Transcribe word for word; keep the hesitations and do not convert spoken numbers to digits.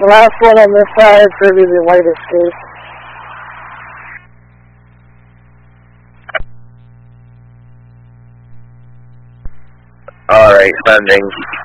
The last one on this side is going to be the lightest case. Alright, sending.